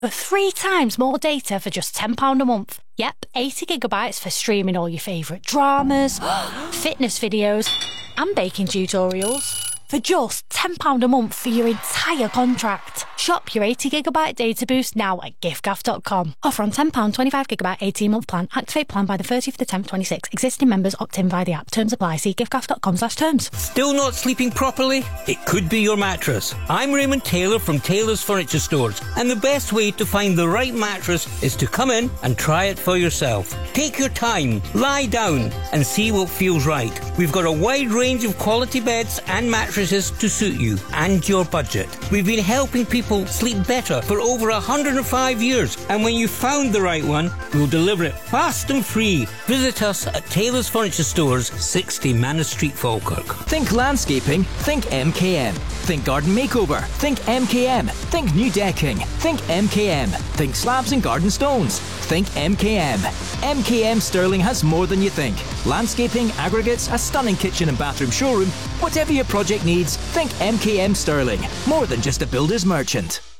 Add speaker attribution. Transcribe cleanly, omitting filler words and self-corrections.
Speaker 1: For 3 times more data for just £10 a month. Yep, 80 gigabytes for streaming all your favourite dramas, fitness videos, and baking tutorials. For just £10 a month for your entire contract. Shop your 80 gigabyte data boost now at giftgaff.com. Offer on £10, 25 gigabyte 18-month plan. Activate plan by the 30th of the 10th, 26. Existing members opt in via the app. Terms apply. See giftgaff.com/terms.
Speaker 2: Still not sleeping properly? It could be your mattress. I'm Raymond Taylor from Taylor's Furniture Stores, and the best way to find the right mattress is to come in and try it for yourself. Take your time, lie down, and see what feels right. We've got a wide range of quality beds and mattresses to suit you and your budget. We've been helping people sleep better for over 105 years, and when you've found the right one, we'll deliver it fast and free. Visit us at Taylor's Furniture Stores, 60 Manor Street, Falkirk.
Speaker 3: Think landscaping? Think MKM. Think garden makeover? Think MKM. Think new decking? Think MKM. Think slabs and garden stones? Think MKM. MKM Stirling has more than you think. Landscaping, aggregates, a stunning kitchen and bathroom showroom. Whatever your project needs, think MKM Stirling. More than just a builder's merchant.